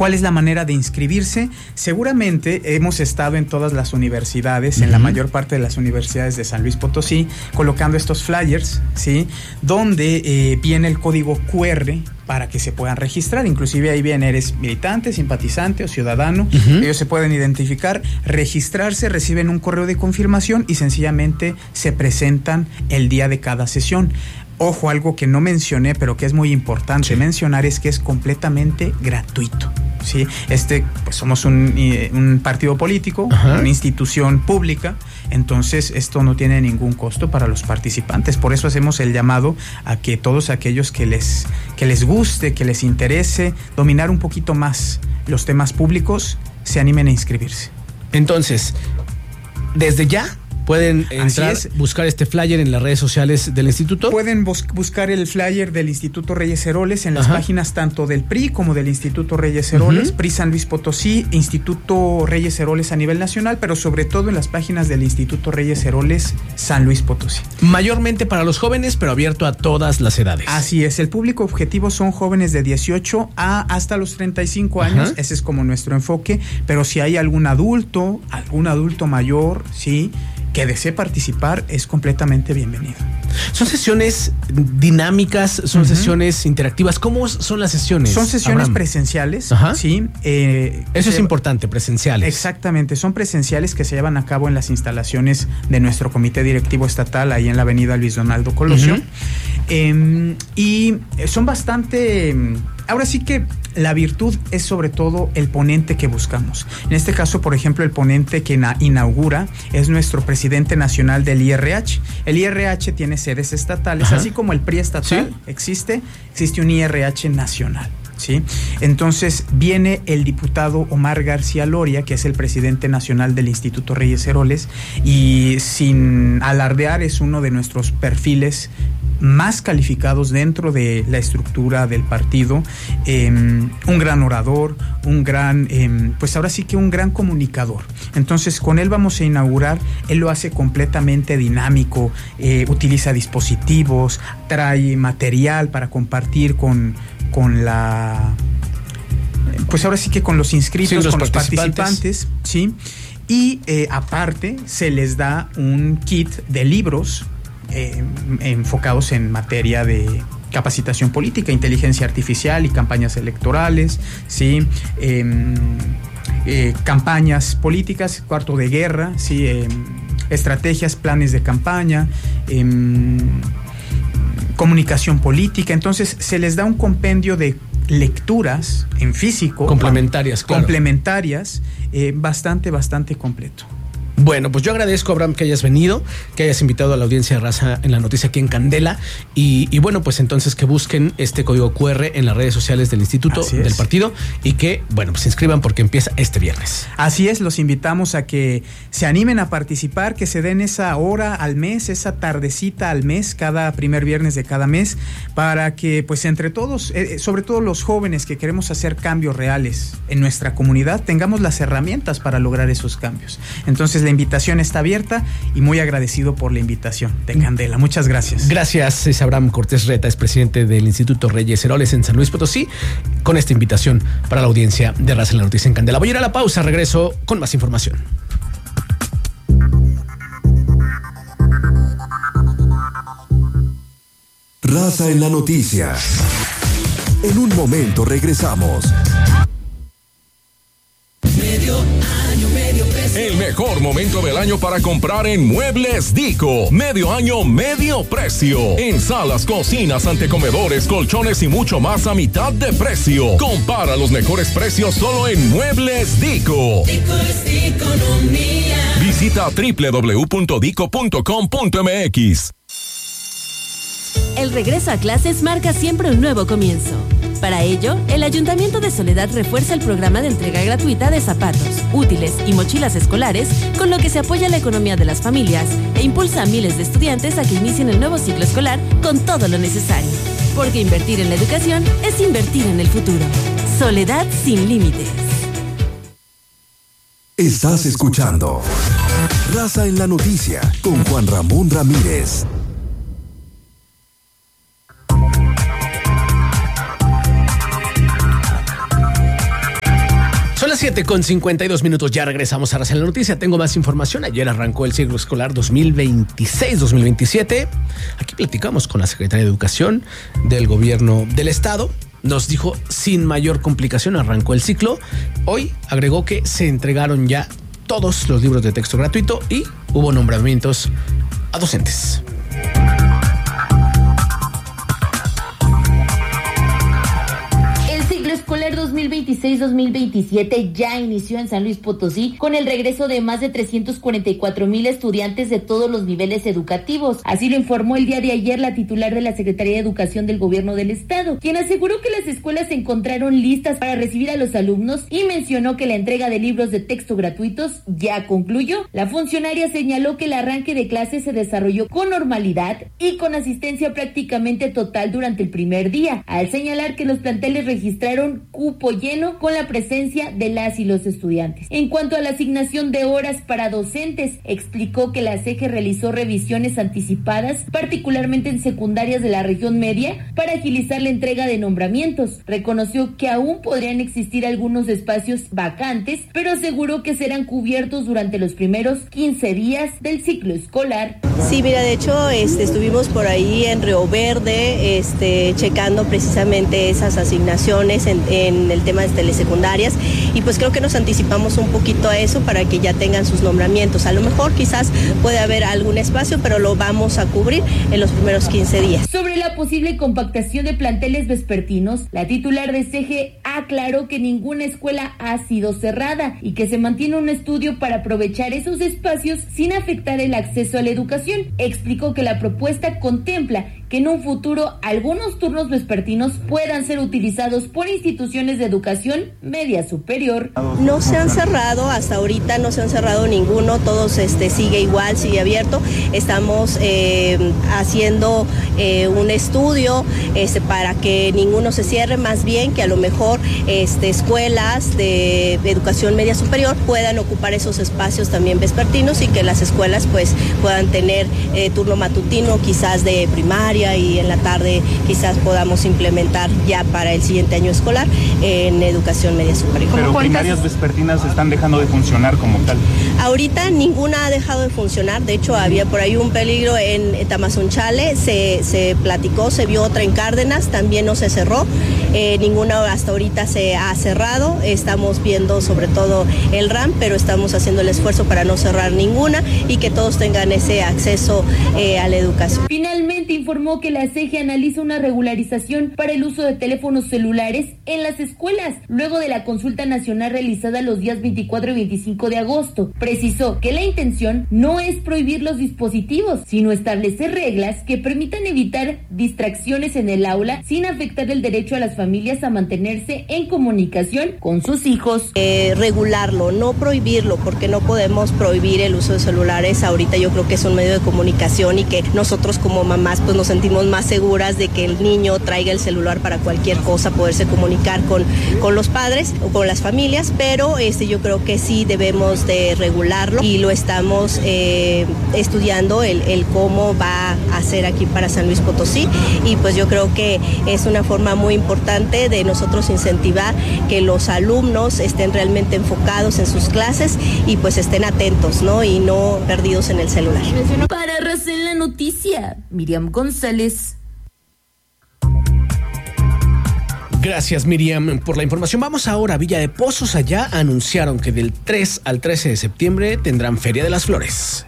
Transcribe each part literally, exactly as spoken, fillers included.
¿Cuál es la manera de inscribirse? Seguramente hemos estado en todas las universidades, uh-huh. en la mayor parte de las universidades de San Luis Potosí, colocando estos flyers, ¿sí? Donde eh, viene el código cu erre para que se puedan registrar. Inclusive ahí viene, eres militante, simpatizante o ciudadano. Uh-huh. Ellos se pueden identificar, registrarse, reciben un correo de confirmación y sencillamente se presentan el día de cada sesión. Ojo, algo que no mencioné, pero que es muy importante sí. mencionar, es que es completamente gratuito. ¿Sí? Este, pues somos un, un partido político, Ajá. una institución pública, entonces esto no tiene ningún costo para los participantes. Por eso hacemos el llamado a que todos aquellos que les, que les guste, que les interese dominar un poquito más los temas públicos, se animen a inscribirse. Entonces, desde ya pueden entrar, buscar este flyer en las redes sociales del instituto. Pueden bus- buscar el flyer del Instituto Reyes Heroles en las Ajá. páginas tanto del P R I como del Instituto Reyes Heroles, uh-huh. P R I San Luis Potosí, Instituto Reyes Heroles a nivel nacional, pero sobre todo en las páginas del Instituto Reyes Heroles San Luis Potosí. Mayormente para los jóvenes, pero abierto a todas las edades. Así es, el público objetivo son jóvenes de dieciocho a hasta los treinta y cinco años, Ajá. ese es como nuestro enfoque, pero si hay algún adulto, algún adulto mayor, sí, que desee participar, es completamente bienvenido. ¿Son sesiones dinámicas? ¿Son uh-huh. sesiones interactivas? ¿Cómo son las sesiones? Son sesiones Abraham? presenciales, Ajá. ¿sí? Eh, Eso es importante, presenciales. Exactamente, son presenciales que se llevan a cabo en las instalaciones de nuestro comité directivo estatal, ahí en la avenida Luis Donaldo Colosio. Uh-huh. Eh, y son bastante... Ahora sí que la virtud es sobre todo el ponente que buscamos. En este caso, por ejemplo, el ponente que na- inaugura es nuestro presidente nacional del I R H. El I R H tiene sedes estatales, Ajá. así como el P R I estatal ¿Sí? existe, existe un I R H nacional. ¿Sí? Entonces viene el diputado Omar García Loria, que es el presidente nacional del Instituto Reyes Heroles, y sin alardear es uno de nuestros perfiles más calificados dentro de la estructura del partido, eh, un gran orador, un gran, eh, pues ahora sí que un gran comunicador. Entonces con él vamos a inaugurar, él lo hace completamente dinámico, eh, utiliza dispositivos, trae material para compartir con, con la, pues ahora sí que con los inscritos, sí, los con los participantes, participantes ¿sí? Y eh, aparte se les da un kit de libros Eh, enfocados en materia de capacitación política, inteligencia artificial y campañas electorales, ¿sí? Eh, eh, campañas políticas, cuarto de guerra, ¿sí? Eh, estrategias, planes de campaña, eh, comunicación política. Entonces se les da un compendio de lecturas en físico. Complementarias, claro. Complementarias, eh, bastante, bastante completo. Bueno, pues yo agradezco, Abraham, que hayas venido, que hayas invitado a la audiencia de Raza en la Noticia aquí en Candela y, y bueno, pues entonces que busquen este código cu erre en las redes sociales del instituto, del partido y que, bueno, pues se inscriban porque empieza este viernes. Así es, los invitamos a que se animen a participar, que se den esa hora al mes, esa tardecita al mes, cada primer viernes de cada mes, para que pues entre todos, eh, sobre todo los jóvenes que queremos hacer cambios reales en nuestra comunidad, tengamos las herramientas para lograr esos cambios. Entonces la invitación está abierta y muy agradecido por la invitación de Candela. Muchas gracias. Gracias, es Abraham Cortés Reta, es presidente del Instituto Reyes Heroles en San Luis Potosí, con esta invitación para la audiencia de Raza en la Noticia en Candela. Voy a ir a la pausa, regreso con más información. Raza en la Noticia. En un momento regresamos. Medio año, medio precio. El mejor momento del año para comprar en Muebles Dico. Medio año, medio precio. En salas, cocinas, antecomedores, colchones y mucho más a mitad de precio. Compara los mejores precios solo en Muebles Dico. Dico es economía. Visita doble u doble u doble u punto dico punto com punto eme equis. El regreso a clases marca siempre un nuevo comienzo. Para ello, el Ayuntamiento de Soledad refuerza el programa de entrega gratuita de zapatos, útiles y mochilas escolares, con lo que se apoya la economía de las familias e impulsa a miles de estudiantes a que inicien el nuevo ciclo escolar con todo lo necesario. Porque invertir en la educación es invertir en el futuro. Soledad sin límites. Estás escuchando Raza en la Noticia con Juan Ramón Ramírez. siete con cincuenta y dos minutos, ya regresamos a Raza en la Noticia. Tengo más información. Ayer arrancó el ciclo escolar dos mil veintiséis dos mil veintisiete. Aquí platicamos con la Secretaría de Educación del Gobierno del Estado. Nos dijo sin mayor complicación arrancó el ciclo. Hoy agregó que se entregaron ya todos los libros de texto gratuito y hubo nombramientos a docentes. Escolar dos mil veintiséis dos mil veintisiete ya inició en San Luis Potosí con el regreso de más de trescientos cuarenta y cuatro mil estudiantes de todos los niveles educativos. Así lo informó el día de ayer la titular de la Secretaría de Educación del Gobierno del Estado, quien aseguró que las escuelas se encontraron listas para recibir a los alumnos y mencionó que la entrega de libros de texto gratuitos ya concluyó. La funcionaria señaló que el arranque de clases se desarrolló con normalidad y con asistencia prácticamente total durante el primer día, al señalar que los planteles registraron cupo lleno con la presencia de las y los estudiantes. En cuanto a la asignación de horas para docentes, explicó que la C E G realizó revisiones anticipadas, particularmente en secundarias de la región media, para agilizar la entrega de nombramientos. Reconoció que aún podrían existir algunos espacios vacantes, pero aseguró que serán cubiertos durante los primeros quince días del ciclo escolar. Sí, mira, de hecho este, estuvimos por ahí en Río Verde este, checando precisamente esas asignaciones en, en el tema de telesecundarias y pues creo que nos anticipamos un poquito a eso para que ya tengan sus nombramientos. A lo mejor quizás puede haber algún espacio, pero lo vamos a cubrir en los primeros quince días. Sobre la posible compactación de planteles vespertinos, la titular de C E G aclaró que ninguna escuela ha sido cerrada y que se mantiene un estudio para aprovechar esos espacios sin afectar el acceso a la educación. Explicó que la propuesta contempla que en un futuro algunos turnos vespertinos puedan ser utilizados por instituciones de educación media superior. No se han cerrado, hasta ahorita no se han cerrado ninguno, todos este sigue igual, sigue abierto. Estamos eh, haciendo eh, un estudio este, para que ninguno se cierre, más bien que a lo mejor este, escuelas de educación media superior puedan ocupar esos espacios también vespertinos y que las escuelas pues puedan tener eh, turno matutino quizás de primaria y en la tarde quizás podamos implementar ya para el siguiente año escolar en educación media superior. Pero primarias vespertinas están dejando de funcionar como tal. Ahorita ninguna ha dejado de funcionar, de hecho había por ahí un peligro en Tamazunchale, se, se platicó, se vio otra en Cárdenas, también no se cerró, eh, ninguna hasta ahorita se ha cerrado, estamos viendo sobre todo el R A M, pero estamos haciendo el esfuerzo para no cerrar ninguna y que todos tengan ese acceso eh, a la educación. Finalmente informó que la C E G analiza una regularización para el uso de teléfonos celulares en las escuelas, luego de la consulta nacional realizada los días veinticuatro y veinticinco de agosto. Precisó que la intención no es prohibir los dispositivos, sino establecer reglas que permitan evitar distracciones en el aula sin afectar el derecho a las familias a mantenerse en comunicación con sus hijos. Eh, regularlo, no prohibirlo, porque no podemos prohibir el uso de celulares. Ahorita yo creo que es un medio de comunicación y que nosotros como mamás pues nos sentimos más seguras de que el niño traiga el celular para cualquier cosa, poderse comunicar con, con los padres o con las familias, pero este yo creo que sí debemos de regularlo y lo estamos eh, estudiando el, el cómo va a ser aquí para San Luis Potosí y pues yo creo que es una forma muy importante de nosotros incentivar que los alumnos estén realmente enfocados en sus clases y pues estén atentos, ¿no? Y no perdidos en el celular. Para Raza en la Noticia, Miriam González. Gracias, Miriam, por la información. Vamos ahora a Villa de Pozos. Allá anunciaron que del tres al trece de septiembre tendrán Feria de las Flores.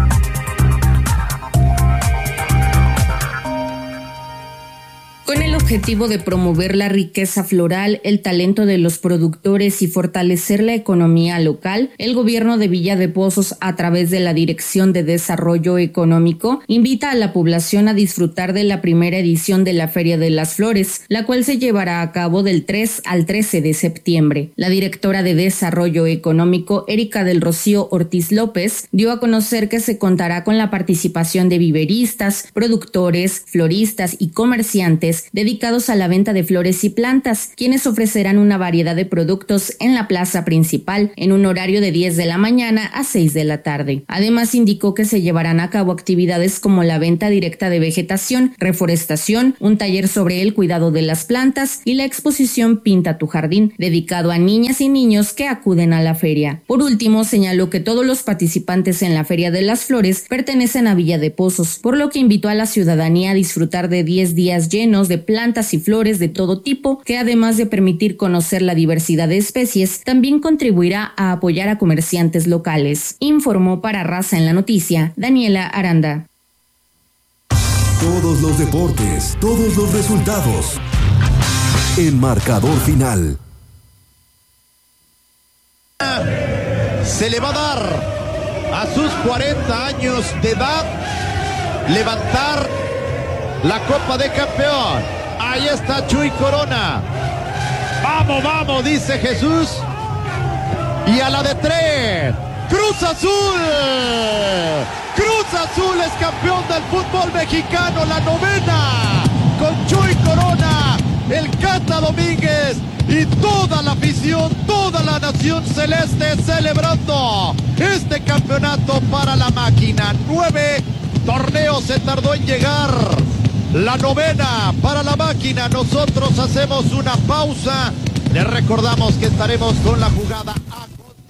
Con el objetivo de promover la riqueza floral, el talento de los productores y fortalecer la economía local, el gobierno de Villa de Pozos, a través de la Dirección de Desarrollo Económico, invita a la población a disfrutar de la primera edición de la Feria de las Flores, la cual se llevará a cabo del tres al trece de septiembre. La directora de Desarrollo Económico, Erika del Rocío Ortiz López, dio a conocer que se contará con la participación de viveristas, productores, floristas y comerciantes dedicados dedicados a la venta de flores y plantas, quienes ofrecerán una variedad de productos en la plaza principal en un horario de diez de la mañana a seis de la tarde. Además, indicó que se llevarán a cabo actividades como la venta directa de vegetación, reforestación, un taller sobre el cuidado de las plantas y la exposición Pinta tu Jardín, dedicado a niñas y niños que acuden a la feria. Por último, señaló que todos los participantes en la Feria de las Flores pertenecen a Villa de Pozos, por lo que invitó a la ciudadanía a disfrutar de diez días llenos de plantas y flores de todo tipo, que además de permitir conocer la diversidad de especies, también contribuirá a apoyar a comerciantes locales. Informó para Raza en la Noticia, Daniela Aranda. Todos los deportes, todos los resultados. El marcador final. Se le va a dar a sus cuarenta años de edad levantar la Copa de Campeón. Ahí está Chuy Corona. Vamos, vamos, dice Jesús. Y a la de tres, Cruz Azul. Cruz Azul es campeón del fútbol mexicano, la novena, con Chuy Corona, el Cata Domínguez y toda la afición, toda la nación celeste celebrando este campeonato para la máquina. Nueve torneos se tardó en llegar, la novena para la máquina. Nosotros hacemos una pausa, les recordamos que estaremos con la jugada a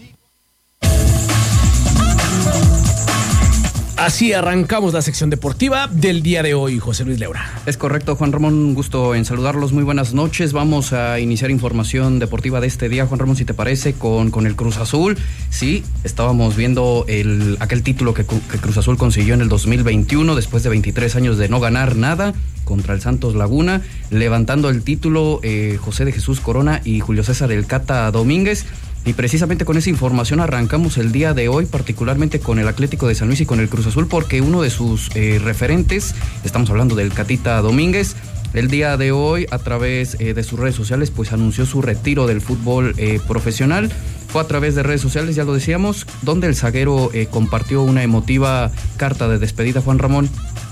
Así arrancamos la sección deportiva del día de hoy, José Luis Leura. Es correcto, Juan Ramón, un gusto en saludarlos, muy buenas noches. Vamos a iniciar información deportiva de este día, Juan Ramón, si te parece, con, con el Cruz Azul. Sí, estábamos viendo el, aquel título que, que Cruz Azul consiguió en el dos mil veintiuno, después de veintitrés años de no ganar nada, contra el Santos Laguna, levantando el título eh, José de Jesús Corona y Julio César el Cata Domínguez. Y precisamente con esa información arrancamos el día de hoy, particularmente con el Atlético de San Luis y con el Cruz Azul, porque uno de sus eh, referentes, estamos hablando del Catita Domínguez, el día de hoy a través eh, de sus redes sociales pues anunció su retiro del fútbol eh, profesional. Fue a través de redes sociales, ya lo decíamos, donde el zaguero eh, compartió una emotiva carta de despedida, Juan Ramón,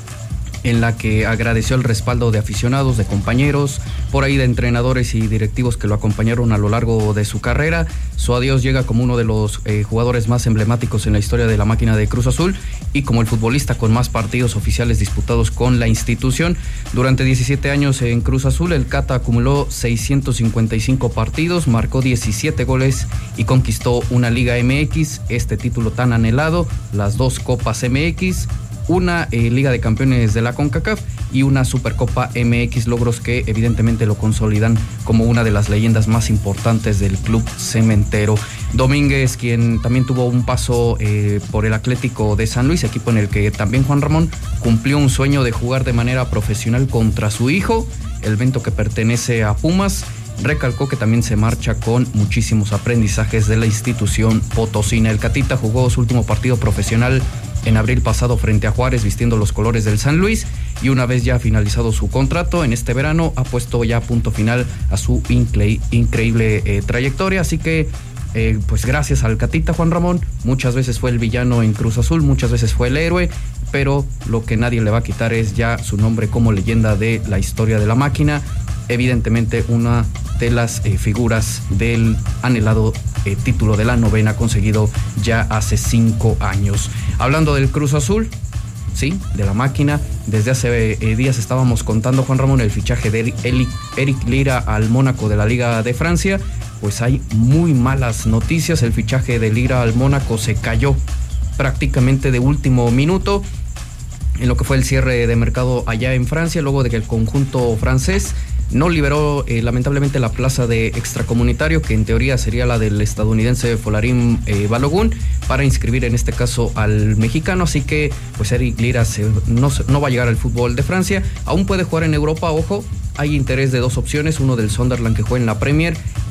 en la que agradeció el respaldo de aficionados, de compañeros, por ahí de entrenadores y directivos que lo acompañaron a lo largo de su carrera. Su adiós llega como uno de los eh, jugadores más emblemáticos en la historia de la máquina de Cruz Azul y como el futbolista con más partidos oficiales disputados con la institución. Durante diecisiete años en Cruz Azul, el Cata acumuló seiscientos cincuenta y cinco partidos, marcó diecisiete goles y conquistó una Liga M X, este título tan anhelado, las dos Copas M X, una eh, Liga de Campeones de la CONCACAF y una Supercopa M X, logros que evidentemente lo consolidan como una de las leyendas más importantes del club cementero. Domínguez, quien también tuvo un paso eh, por el Atlético de San Luis, equipo en el que también Juan Ramón cumplió un sueño de jugar de manera profesional contra su hijo, el Bento, que pertenece a Pumas. Recalcó que también se marcha con muchísimos aprendizajes de la institución potosina. El Catita jugó su último partido profesional en abril pasado frente a Juárez, vistiendo los colores del San Luis, y una vez ya finalizado su contrato en este verano ha puesto ya punto final a su incre- increíble eh, trayectoria. Así que eh, pues gracias al Catita, Juan Ramón, muchas veces fue el villano en Cruz Azul, muchas veces fue el héroe, pero lo que nadie le va a quitar es ya su nombre como leyenda de la historia de la máquina. Evidentemente una de las eh, figuras del anhelado eh, título de la novena conseguido ya hace cinco años. Hablando del Cruz Azul, sí, de la máquina, desde hace eh, días estábamos contando, Juan Ramón, el fichaje de Eric, Eric Lira al Mónaco de la Liga de Francia. Pues hay muy malas noticias, el fichaje de Lira al Mónaco se cayó prácticamente de último minuto en lo que fue el cierre de mercado allá en Francia, luego de que el conjunto francés no liberó eh, lamentablemente la plaza de extracomunitario, que en teoría sería la del estadounidense Folarin eh, Balogun, para inscribir en este caso al mexicano. Así que pues Eric Lira se, no, no va a llegar al fútbol de Francia, aún puede jugar en Europa, ojo. Hay interés de dos opciones, uno del Sunderland, que juega en la Premier,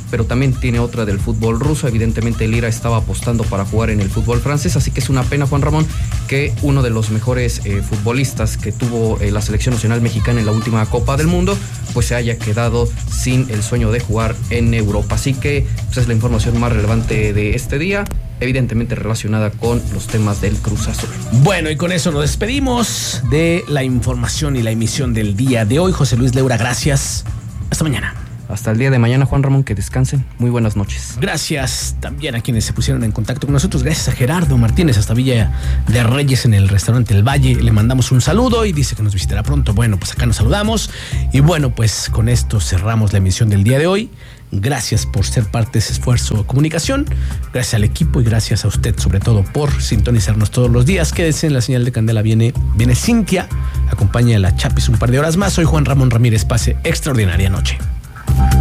pero también tiene otra del fútbol ruso. Evidentemente Lira estaba apostando para jugar en el fútbol francés, así que es una pena, Juan Ramón, que uno de los mejores eh, futbolistas que tuvo eh, la selección nacional mexicana en la última Copa del Mundo, pues se haya quedado sin el sueño de jugar en Europa. Así que pues, es la información más relevante de este día, evidentemente relacionada con los temas del Cruz Azul. Bueno, y con eso nos despedimos de la información y la emisión del día de hoy. José Luis Leura, gracias. Hasta mañana. Hasta el día de mañana, Juan Ramón, que descansen. Muy buenas noches. Gracias también a quienes se pusieron en contacto con nosotros. Gracias a Gerardo Martínez hasta Villa de Reyes en el restaurante El Valle. Le mandamos un saludo y dice que nos visitará pronto. Bueno, pues acá nos saludamos. Y bueno, pues con esto cerramos la emisión del día de hoy. Gracias por ser parte de ese esfuerzo de comunicación. Gracias al equipo y gracias a usted, sobre todo, por sintonizarnos todos los días. Quédese en la señal de Candela. Viene, viene Cintia. Acompaña a la Chapis un par de horas más. Soy Juan Ramón Ramírez. Pase extraordinaria noche.